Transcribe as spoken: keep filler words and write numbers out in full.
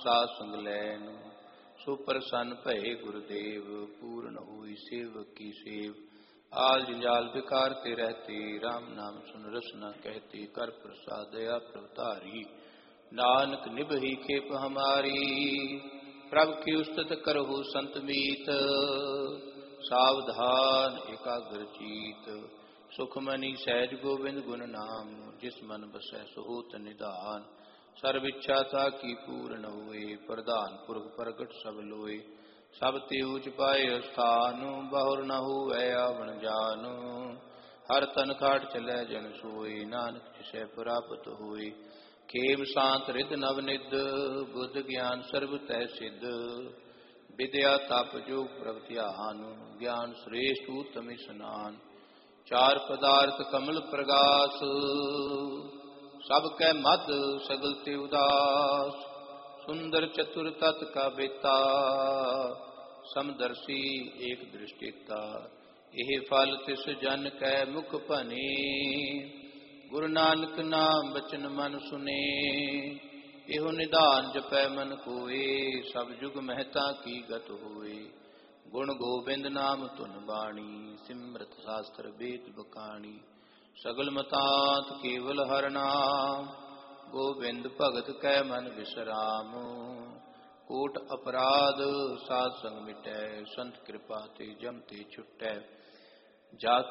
ਸਾਧ ਸੰਗ ਲੈਨ। ਸੋ ਪ੍ਰਸੰਨ ਭਏ ਗੁਰਦੇਵ, ਪੂਰਨ ਹੋਈ ਸੇਵਕ ਕੀ ਸੇਵ। ਆਲ ਜੰਜਾਲ ਵਿਕਾਰ ਤੇ ਰਹਤੇ, ਰਾਮ ਨਾਮ ਸੁਨ ਰਸਨਾ ਕਹਿਤੇ। ਕਰ ਪ੍ਰਸਾਦ ਦਇਆ ਪ੍ਰਭ ਧਾਰੀ, ਨਾਨਕ ਨਿਭਹੀ ਖੇਪ ਹਮਾਰੀ। ਪ੍ਰਭ ਕੀ ਉਸਤਤ ਕਰਹੁ ਸੰਤ ਮੀਤ, ਸਾਵਧਾਨ ਏਕਾਗਰ ਚੀਤ। ਸੁਖਮਨੀ ਸਹਿਜ ਗੋਬਿੰਦ ਗੁਣ ਨਾਮ, ਜਿਸ ਮਨ ਬਸੈ ਸੋ ਹੋਤ ਨਿਧਾਨ। ਸਰਬ ਇੱਛਾ ਤਾਕੀ ਪੂਰਨ ਹੋਏ, ਪ੍ਰਧਾਨ ਪੁਰਖ ਪ੍ਰਗਟ ਸਭ ਲੋਏ। ਸਭ ਤੇ ਊਚ ਪਾਏ ਸਥਾਨ, ਬਹੁਰ ਨ ਹੋਵੈ ਆਵਣ ਜਾਨ। ਹਰ ਤਨ ਖਾਟ ਚਲੈ ਜਨ ਸੋਏ, ਨਾਨਕ ਜਿਸੈ ਪ੍ਰਾਪਤ ਹੋਏ। ਖੇਮ ਸ਼ਾਂਤ ਰਿਦ ਨਵ ਨਿਧ, ਬੁੱਧ ਗਿਆਨ ਸਰਬ ਤੈ ਸਿਧ। ਵਿਦਿਆ ਤਪ ਜੋਗ ਪ੍ਰਭ ਧਿਆਨ, ਗਿਆਨ ਸ੍ਰੇਸ਼ਟ ਊਤਮ ਇਸਨਾਨ। ਚਾਰ ਪਦਾਰਥ ਕਮਲ ਪ੍ਰਗਾਸ, ਸਭ ਕੈ ਮਧ ਸਗਲ ਤੇ ਉਦਾਸ। ਸੁੰਦਰ ਚਤੁਰ ਤਤ ਕਾ ਬੇਤਾ, ਸਮਦਰਸੀ ਏਕ ਦ੍ਰਿਸ਼ਟੀਤਾ। ਇਹ ਫਲ ਤਿਸ ਜਨ ਕੈ ਮੁਖ ਭਨੇ, ਗੁਰੂ ਨਾਨਕ ਨਾਮ ਬਚਨ ਮਨ ਸੁਨੇ। ਇਹੋ ਨਿਧਾਨ ਜਪੈ ਮਨ ਕੋਏ, ਸਭ ਜੁਗ ਮਹਿਤਾ ਕੀ ਗਤ ਹੋਏ। ਗੁਣ ਗੋਬਿੰਦ ਨਾਮ ਧੁਨ ਬਾਣੀ, ਸਿਮਰਤ ਸ਼ਾਸਤਰ ਵੇਦ ਬਕਾਣੀ। ਸਗਲ ਮਤਾਂਤ ਕੇਵਲ ਹਰਿ ਨਾਮ, ਗੋਬਿੰਦ ਭਗਤ ਕੈ ਮਨ ਵਿਸਰਾਮ। ਕੋਟ ਅਪਰਾਧ ਸਾਧ ਸੰਗ ਮਿਟੈ, ਸੰਤ ਕਿਰਪਾ ਤੇ ਜਮ ਤੇ ਛੁਟੈ। ਜਾ